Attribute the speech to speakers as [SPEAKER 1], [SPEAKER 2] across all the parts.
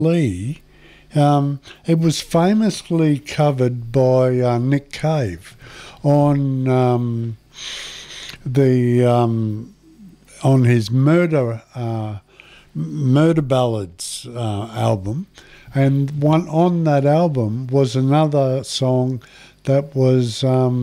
[SPEAKER 1] Lee, it was famously covered by Nick Cave on the on his Murder Ballads album, and one on that album was another song that was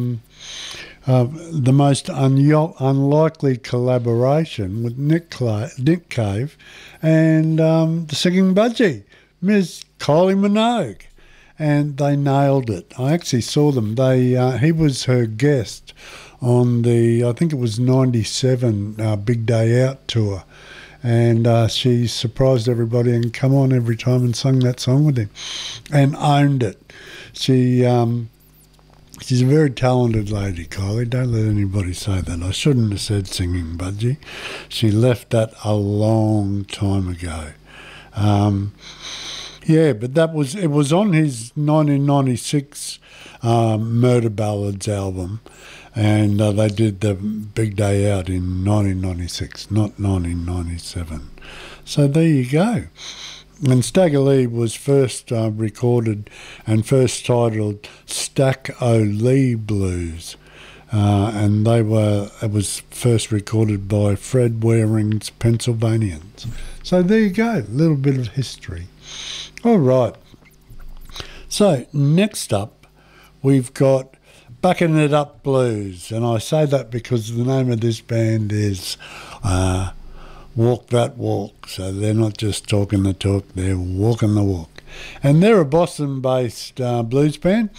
[SPEAKER 1] the most unlikely collaboration with Nick Cave and the singing budgie, Ms. Kylie Minogue, and they nailed it. I actually saw them. He was her guest on the, I think it was 97 Big Day Out tour, and she surprised everybody and come on every time and sung that song with him and owned it. She's a very talented lady, Kylie. Don't let anybody say that. I shouldn't have said singing budgie. She left that a long time ago. Yeah, but it was on his 1996 Murder Ballads album, and they did the Big Day Out in 1996, not 1997. So there you go. And Stagger Lee was first recorded and first titled Stack O' Lee Blues, and it was first recorded by Fred Waring's Pennsylvanians. So there you go, a little bit of history. All right. So next up, we've got Bucking It Up Blues, and I say that because the name of this band is Walk That Walk. So they're not just talking the talk, they're walking the walk. And they're a Boston-based blues band,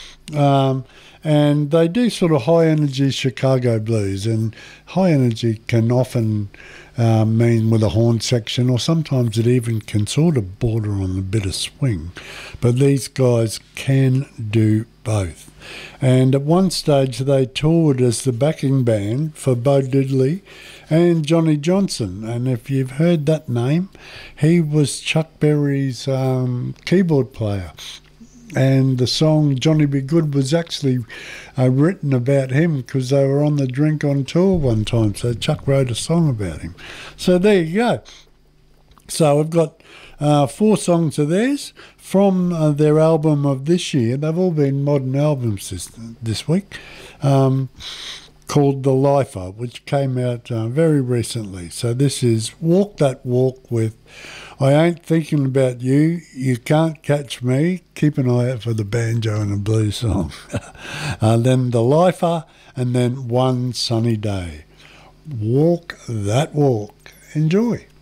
[SPEAKER 1] and they do sort of high-energy Chicago blues, and high energy can often mean with a horn section, or sometimes it even can sort of border on a bit of swing. But these guys can do both. And at one stage they toured as the backing band for Bo Diddley and Johnny Johnson. And if you've heard that name, he was Chuck Berry's keyboard player. And the song Johnny Be Good was actually written about him because they were on the Drink on tour one time. So Chuck wrote a song about him. So there you go. So I've got 4 songs of theirs from their album of this year. They've all been modern albums this week, called The Lifer, which came out very recently. So this is Walk That Walk with I Ain't Thinking About You, You Can't Catch Me, keep an eye out for the banjo and a blues song. Then The Lifer, and then One Sunny Day. Walk That Walk. Enjoy.